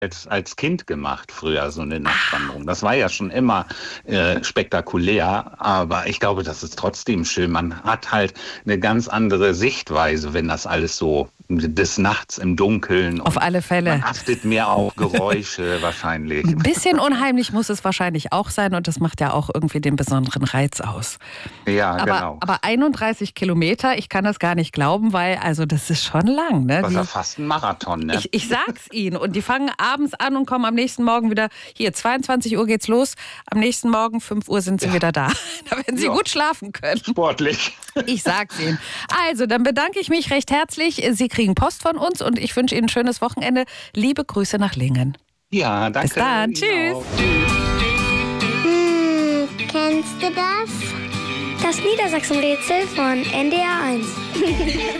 als Kind gemacht, früher so eine Nachtwanderung. Das war ja schon immer spektakulär, aber ich glaube, das ist trotzdem schön. Man hat halt eine ganz andere Sichtweise, wenn das alles so des Nachts im Dunkeln. Auf alle Fälle. Man achtet mehr auf Geräusche wahrscheinlich. Ein bisschen unheimlich muss es wahrscheinlich auch sein und das macht ja auch irgendwie den besonderen Reiz aus. Ja, genau. Aber 31 Kilometer, ich kann das gar nicht glauben, weil also das ist schon lang. Ne? Das ist ja fast ein Marathon, ne? Ich sag's Ihnen. Und die fangen abends an und kommen am nächsten Morgen wieder. Hier, 22 Uhr geht's los. Am nächsten Morgen, 5 Uhr sind sie wieder da. Da werden sie gut schlafen können. Sportlich. Ich sag's Ihnen. Also, dann bedanke ich mich recht herzlich. Sie kriegen Post von uns und ich wünsche Ihnen ein schönes Wochenende. Liebe Grüße nach Lingen. Ja, danke. Bis dann. Tschüss. Kennst du das? Das Niedersachsen-Rätsel von NDR 1.